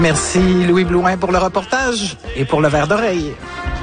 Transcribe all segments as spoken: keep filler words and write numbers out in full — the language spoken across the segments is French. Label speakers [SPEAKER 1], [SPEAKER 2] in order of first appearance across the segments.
[SPEAKER 1] Merci Louis Blouin pour le reportage et pour le verre d'oreille.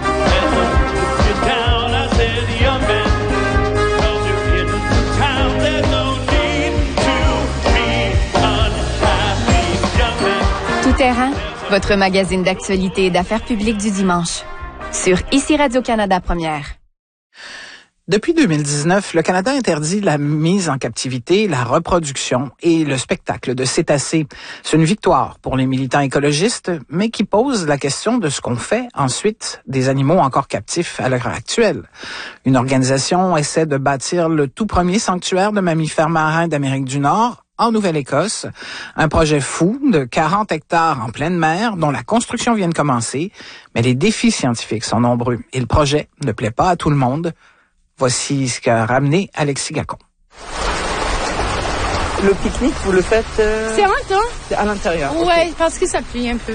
[SPEAKER 2] Tout terrain, votre magazine d'actualité et d'affaires publiques du dimanche. Sur Ici Radio-Canada Première.
[SPEAKER 1] Depuis deux mille dix-neuf, le Canada interdit la mise en captivité, la reproduction et le spectacle de cétacés. C'est une victoire pour les militants écologistes, mais qui pose la question de ce qu'on fait ensuite des animaux encore captifs à l'heure actuelle. Une organisation essaie de bâtir le tout premier sanctuaire de mammifères marins d'Amérique du Nord, en Nouvelle-Écosse. Un projet fou de quarante hectares en pleine mer dont la construction vient de commencer, mais les défis scientifiques sont nombreux et le projet ne plaît pas à tout le monde. Voici ce qu'a ramené Alexis Gacon.
[SPEAKER 3] Le pique-nique, vous le faites euh...
[SPEAKER 4] C'est en temps.
[SPEAKER 3] C'est à l'intérieur.
[SPEAKER 4] Ouais,
[SPEAKER 3] okay.
[SPEAKER 4] Parce que ça pluie un peu.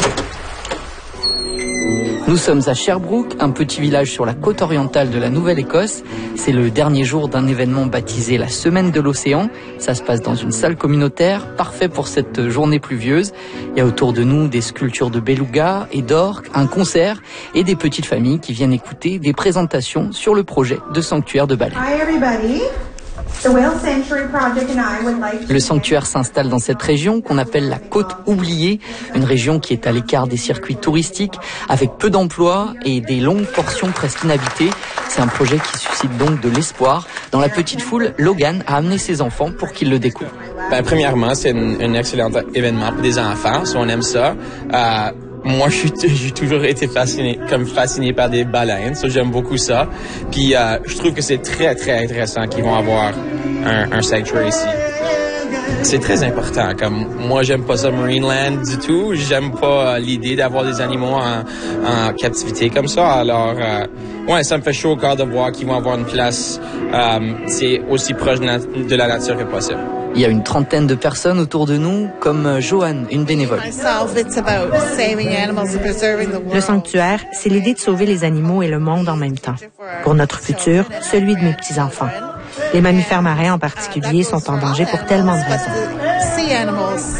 [SPEAKER 5] Nous sommes à Sherbrooke, un petit village sur la côte orientale de la Nouvelle-Écosse. C'est le dernier jour d'un événement baptisé la Semaine de l'Océan. Ça se passe dans une salle communautaire, parfait pour cette journée pluvieuse. Il y a autour de nous des sculptures de belugas et d'orques, un concert et des petites familles qui viennent écouter des présentations sur le projet de sanctuaire de baleines.
[SPEAKER 6] Hi everybody. The Whale Sanctuary Project and I would like to...
[SPEAKER 5] Le sanctuaire s'installe dans cette région qu'on appelle la côte oubliée, une région qui est à l'écart des circuits touristiques, avec peu d'emplois et des longues portions presque inhabitées. C'est un projet qui suscite donc de l'espoir. Dans la petite foule, Logan a amené ses enfants pour qu'ils le découvrent.
[SPEAKER 7] Ben, premièrement, c'est un, un excellent événement pour des enfants, si on aime ça. Euh, Moi, je suis, j'ai toujours été fasciné, comme fasciné par des baleines, so j'aime beaucoup ça. Puis, euh, je trouve que c'est très, très intéressant qu'ils vont avoir un, un sanctuary ici. C'est très important. Comme moi, j'aime pas ça Marineland du tout. J'aime pas euh, l'idée d'avoir des animaux en, en captivité comme ça. Alors, euh, ouais, ça me fait chaud au cœur de voir qu'ils vont avoir une place, euh, c'est aussi proche de, nat- de la nature que possible.
[SPEAKER 5] Il y a une trentaine de personnes autour de nous, comme Joanne, une bénévole.
[SPEAKER 8] Le sanctuaire, c'est l'idée de sauver les animaux et le monde en même temps. Pour notre futur, celui de mes petits-enfants. Les mammifères marins en particulier sont en danger pour tellement de raisons.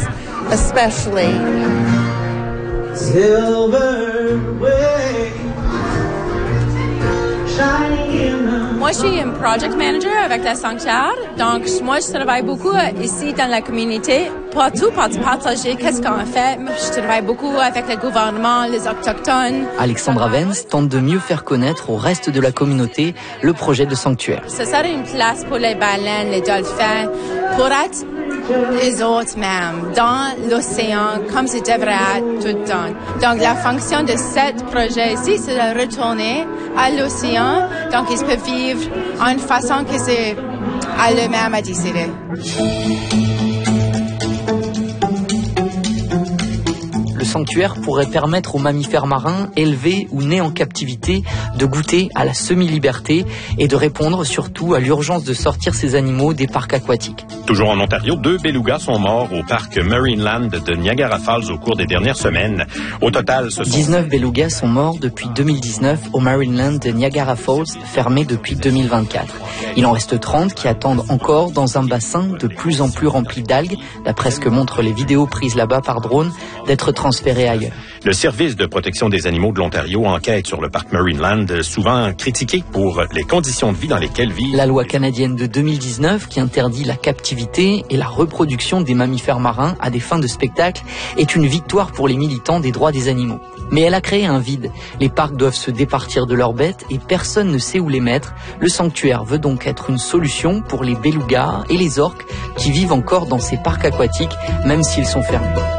[SPEAKER 4] Moi, je suis un project manager avec la sanctuaire. Donc, moi, je travaille beaucoup ici dans la communauté. Partout, pour partager qu'est-ce qu'on fait. Je travaille beaucoup avec le gouvernement, les autochtones.
[SPEAKER 5] Alexandra Vence tente de mieux faire connaître au reste de la communauté le projet de sanctuaire.
[SPEAKER 4] Ce serait une place pour les baleines, les dolphins, pour être les autres même, dans l'océan, comme ça devrait être tout le temps. Donc, la fonction de ce projet ici, c'est de retourner à l'océan. Donc, ils peuvent vivre en une façon que c'est à eux-mêmes à décider.
[SPEAKER 5] Le sanctuaire pourrait permettre aux mammifères marins élevés ou nés en captivité de goûter à la semi-liberté et de répondre surtout à l'urgence de sortir ces animaux des parcs aquatiques.
[SPEAKER 9] Toujours en Ontario, deux belugas sont morts au parc Marineland de Niagara Falls au cours des dernières semaines. Au total, ce sont...
[SPEAKER 5] dix-neuf belugas sont morts depuis deux mille dix-neuf au Marineland de Niagara Falls, fermé depuis deux mille vingt-quatre. Il en reste trente qui attendent encore dans un bassin de plus en plus rempli d'algues, d'après ce que montrent les vidéos prises là-bas par drone, d'être transférés ailleurs.
[SPEAKER 9] Le service de protection des animaux de l'Ontario enquête sur le parc Marineland, souvent critiqué pour les conditions de vie dans lesquelles vivent.
[SPEAKER 5] La loi canadienne de deux mille dix-neuf, qui interdit la captivité et la reproduction des mammifères marins à des fins de spectacle, est une victoire pour les militants des droits des animaux. Mais elle a créé un vide. Les parcs doivent se départir de leurs bêtes et personne ne sait où les mettre. Le sanctuaire veut donc être une solution pour les belugas et les orques qui vivent encore dans ces parcs aquatiques, même s'ils sont fermés.